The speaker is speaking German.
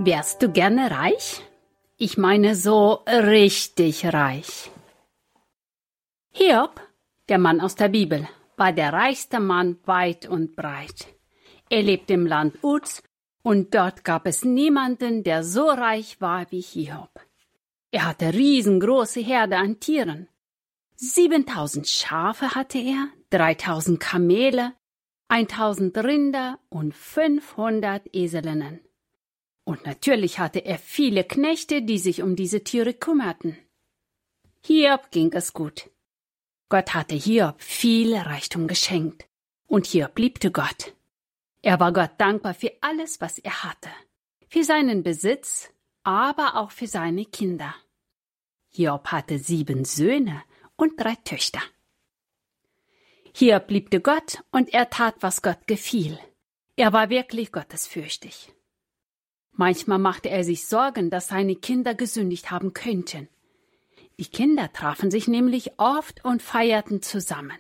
Wärst du gerne reich? Ich meine so richtig reich. Hiob, der Mann aus der Bibel, war der reichste Mann weit und breit. Er lebte im Land Uz und dort gab es niemanden, der so reich war wie Hiob. Er hatte riesengroße Herde an Tieren. 7000 Schafe hatte er, 3000 Kamele, 1000 Rinder und 500 Eselinnen. Und natürlich hatte er viele Knechte, die sich um diese Tiere kümmerten. Hiob ging es gut. Gott hatte Hiob viel Reichtum geschenkt. Und Hiob liebte Gott. Er war Gott dankbar für alles, was er hatte. Für seinen Besitz, aber auch für seine Kinder. Hiob hatte 7 Söhne und 3 Töchter. Hiob liebte Gott und er tat, was Gott gefiel. Er war wirklich gottesfürchtig. Manchmal machte er sich Sorgen, dass seine Kinder gesündigt haben könnten. Die Kinder trafen sich nämlich oft und feierten zusammen.